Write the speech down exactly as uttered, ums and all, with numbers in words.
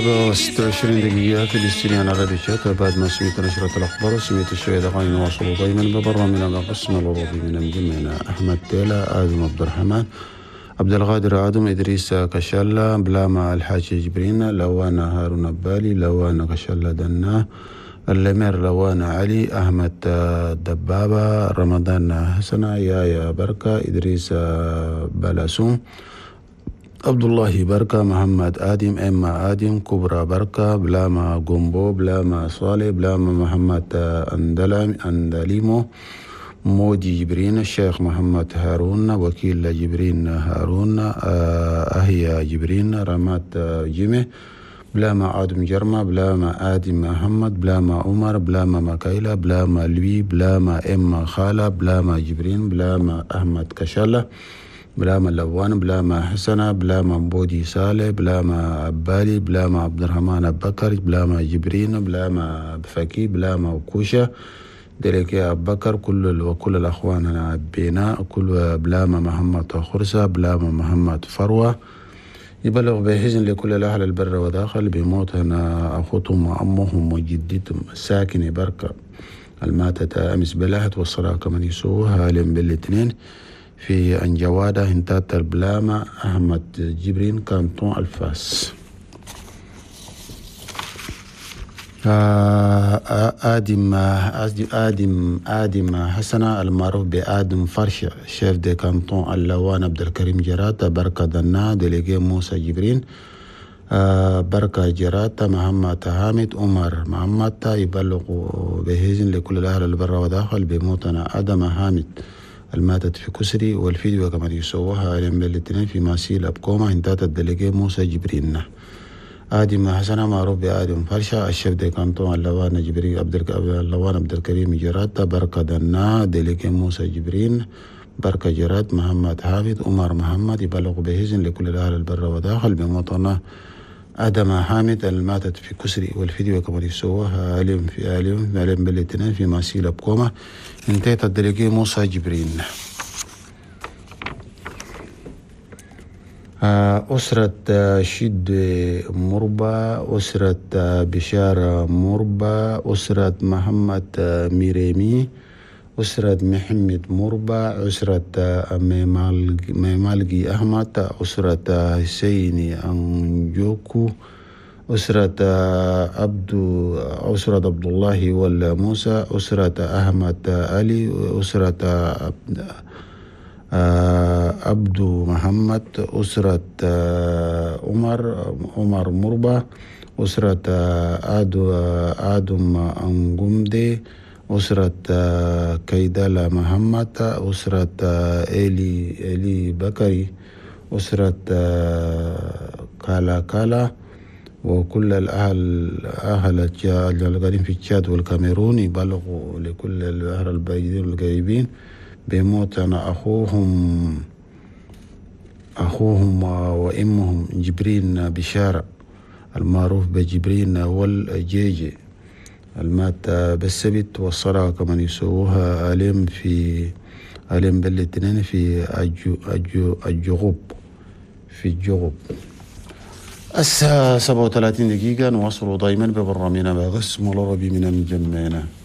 ستة وعشرين دقيقة في الاستديو على راديو شات. بعد ما سمعت نشرة الأخبار وسمعت الشوية دقائق نواصل دائما ببرا من القسم الأوروبي من مجمعنا أحمد تيلا، آدم عبد الرحمن، عبد القادر آدم، إدريس كشالة، بلاما الحاج جبرين، لوانا هارون البالي، لوانا كشالة دنا، اللمير لوانا علي، أحمد دبابة، رمضان حسنا، يايا بركة، إدريس بلاسون، عبد الله بركة، محمد آدم، إما آدم، كبرى بركة، بلاما قنبو، بلاما صالح، بلاما محمد أندلم أندليمو، مودي جبرين، الشيخ محمد هارون، وكيل جبرين هارون، أهيا جبرين، رمات جيمي، بلاما آدم جرمة، بلاما آدم محمد، بلاما عمر، بلاما مكايلة، بلاما لوي، بلاما إما خالة، بلاما جبرين، بلاما أحمد كشالة، بلاما لوان، بلاما حسنة، بلاما بودي صالح، بلاما عبالي، بلاما عبد الرحمن بكر، بلاما جبرين، بلاما بفكي، بلاما وكوشة، ديريك يا بكر، كل وكل الأخوان أنا عبينا، كل بلاما محمد خرسة، بلاما محمد فروة، يبلغ بحزن لكل الأهل البر وداخل بموت هنا أخوتهم وأمهم وجدتهم الساكن بركة الماتت أمس بلاحت والصلاة كمان يسوها هالم بالاثنين في أنجوادة انتات البلامة أحمد جبرين كانتون الفاس. آدم آدم آدم حسنة المعروف بآدم فرشة، شيف دي كانتون اللوان عبد الكريم جرات، بركة دنا، ديليجي موسى جبرين، بركة جرات، محمد حامد، عمر محمد، يبلغوا بهزن لكل الأهل البر وداخل بموتنا آدم حامد الماتت في كسري، والفيديو كمان يسووها عليهم الاثنين في ماسيل أبكوما انتات الدليجي موسى جبرين. آدم حسنة معروف بآدم فرشة، الشيف دي كانتون اللوان جبرين عبد اللوان عبد الكريم جرات، بركة دنا، دليجي موسى جبرين، بركة جرات، محمد حافظ، عمر محمد، يبلغ بهزن لكل الأهل البر وداخل بموطنة آدم حامد الماتت في كسري، والفيديو كمان يسووها عليهم في عليهم عليهم بالاثنين في ماسيل أبكوما انتهت الدليجي موسى جبرين. أسرة شد مربى، أسرة بشارة مربى، أسرة محمد ميريمي، أسرة محمد مربى، أسرة ميمالجي أحمد، أسرة حسيني أنجوكو، أسرة عبد أسرة عبد الله والموسى، أسرة أحمد علي، أسرة عبد محمد، أسرة عمر عمر مربى، أسرة آدم أنجمدي، أسرة كيدالا محمد، أسرة إلي إلي بكري، أسرة كالا كالا، وكل الأهل أهل القاعدين في تشاد والكاميرون يبلغوا لكل الأهل البعيدين والقريبين بموت أنا أخوهم أخوهم وإمهم جبرين بشارة المعروف بجبرين والجيجي المات بالسبت، والصلاة كمان يسووها ألم في ألم بالاثنين في أجو أجو الجغوب في الجغوب. الساعة سبعة وثلاثين دقيقة نواصل دائما ببرنامجنا بقسم العربي من المجمعنا.